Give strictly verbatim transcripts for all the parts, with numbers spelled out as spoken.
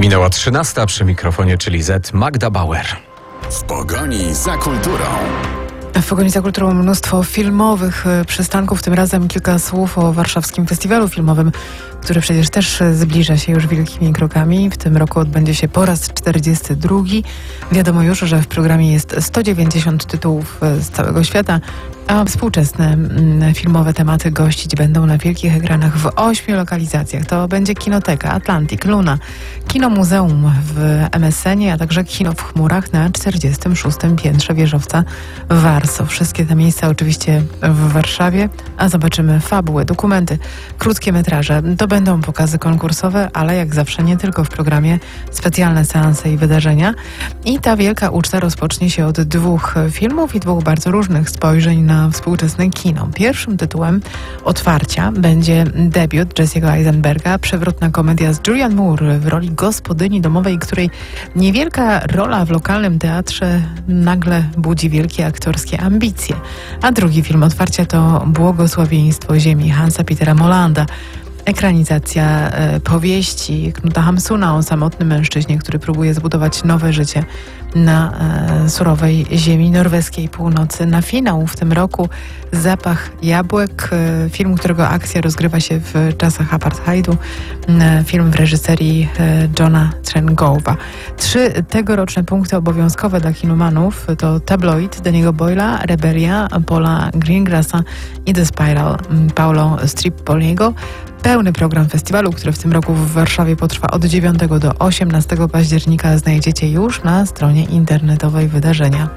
Minęła trzynasta, przy mikrofonie czyli Z Magda Bauer. W pogoni za kulturą. W pogoni za kulturą mnóstwo filmowych przystanków, tym razem kilka słów o warszawskim festiwalu filmowym, który przecież też zbliża się już wielkimi krokami. W tym roku odbędzie się po raz czterdziesty drugi. Wiadomo już, że w programie jest sto dziewięćdziesiąt tytułów z całego świata, a współczesne filmowe tematy gościć będą na wielkich ekranach w ośmiu lokalizacjach. To będzie Kinoteka, Atlantik, Luna, Kino Muzeum w M S N ie, a także Kino w Chmurach na czterdziestym szóstym piętrze wieżowca Warso. Wszystkie te miejsca oczywiście w Warszawie, a zobaczymy fabuły, dokumenty, krótkie metraże. To będą pokazy konkursowe, ale jak zawsze nie tylko w programie, specjalne seanse i wydarzenia. I ta wielka uczta rozpocznie się od dwóch filmów i dwóch bardzo różnych spojrzeń na współczesne kino. Pierwszym tytułem otwarcia będzie debiut Jesse'ego Eisenberga, przewrotna komedia z Julianne Moore w roli gospodyni domowej, której niewielka rola w lokalnym teatrze nagle budzi wielkie aktorskie ambicje. A drugi film otwarcia to Błogosławieństwo Ziemi Hansa Petera Mollanda. Ekranizacja e, powieści Knuta Hamsuna o samotnym mężczyźnie, który próbuje zbudować nowe życie na e, surowej ziemi norweskiej północy. Na finał w tym roku Zapach jabłek, e, film, którego akcja rozgrywa się w czasach apartheidu. E, film w reżyserii e, Johna Trengowa. Trzy tegoroczne punkty obowiązkowe dla kinomanów to Tabloid Danny'ego Boyla, Rebelia Paula Greengrassa i The Spiral Paulo Stripoliego. Pełny program festiwalu, który w tym roku w Warszawie potrwa od dziewiątego do osiemnastego października, znajdziecie już na stronie internetowej wydarzenia.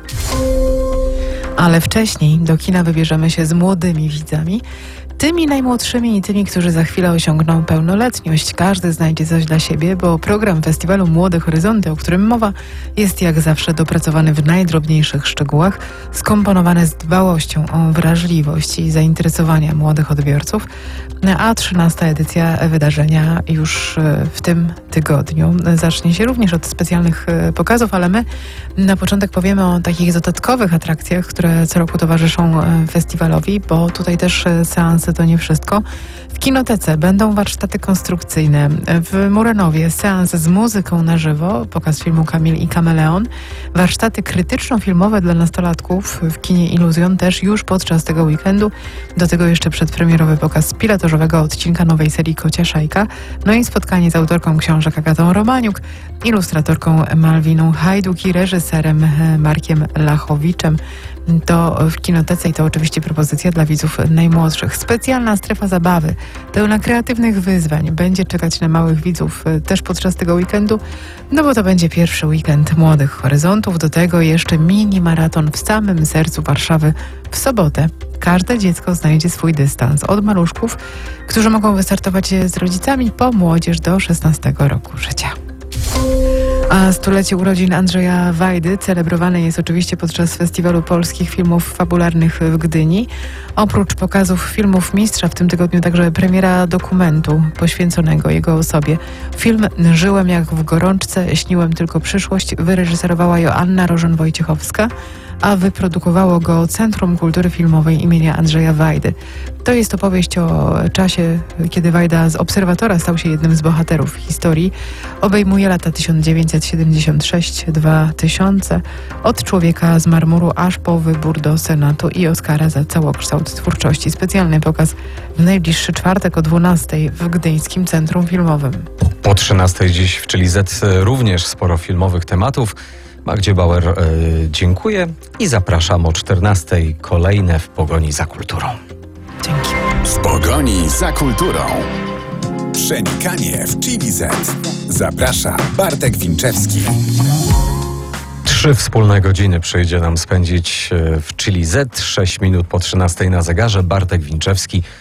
Ale wcześniej do kina wybierzemy się z młodymi widzami, tymi najmłodszymi i tymi, którzy za chwilę osiągną pełnoletność. Każdy znajdzie coś dla siebie, bo program festiwalu Młode Horyzonty, o którym mowa, jest jak zawsze dopracowany w najdrobniejszych szczegółach, skomponowany z dbałością o wrażliwość i zainteresowania młodych odbiorców, a trzynasta edycja wydarzenia już w tym tygodniu zacznie się również od specjalnych pokazów, ale my na początek powiemy o takich dodatkowych atrakcjach, które co roku towarzyszą festiwalowi, bo tutaj też seanse to nie wszystko. W Kinotece będą warsztaty konstrukcyjne. W Muranowie seans z muzyką na żywo, pokaz filmu Kamil i Kameleon. Warsztaty krytyczno-filmowe dla nastolatków w kinie Iluzjon też już podczas tego weekendu. Do tego jeszcze przedpremierowy pokaz pilotażowego odcinka nowej serii Kocia Szajka. No i spotkanie z autorką książek Agatą Romaniuk, ilustratorką Malwiną Hajduk i reżyserem Markiem Lachowiczem. To w Kinotece i to oczywiście propozycja dla widzów najmłodszych. Specjalna strefa zabawy, pełna kreatywnych wyzwań będzie czekać na małych widzów też podczas tego weekendu, no bo to będzie pierwszy weekend Młodych Horyzontów. Do tego jeszcze mini maraton w samym sercu Warszawy w sobotę. Każde dziecko znajdzie swój dystans, od maluszków, którzy mogą wystartować z rodzicami, po młodzież do szesnastego roku życia. A stulecie urodzin Andrzeja Wajdy celebrowane jest oczywiście podczas Festiwalu Polskich Filmów Fabularnych w Gdyni. Oprócz pokazów filmów mistrza w tym tygodniu także premiera dokumentu poświęconego jego osobie. Film Żyłem jak w gorączce, śniłem tylko przyszłość wyreżyserowała Joanna Rożen-Wojciechowska, a wyprodukowało go Centrum Kultury Filmowej imienia Andrzeja Wajdy. To jest opowieść o czasie, kiedy Wajda z obserwatora stał się jednym z bohaterów historii. Obejmuje lata tysiąc dziewięćset siedemdziesiąt sześć do dwa tysiące, od Człowieka z marmuru aż po wybór do Senatu i Oscara za całokształt twórczości. Specjalny pokaz w najbliższy czwartek o dwunastej w Gdyńskim Centrum Filmowym. Po trzynastej dziś w Czyli Z również sporo filmowych tematów. Magdzie Bauer yy, dziękuję i zapraszam o czternastej kolejne w pogoni za kulturą. Dzięki. W pogoni za kulturą. Przenikanie w Czyli Z. Zaprasza Bartek Winczewski. Trzy wspólne godziny przyjdzie nam spędzić w Czyli Z. Sześć minut po trzynastej na zegarze. Bartek Winczewski.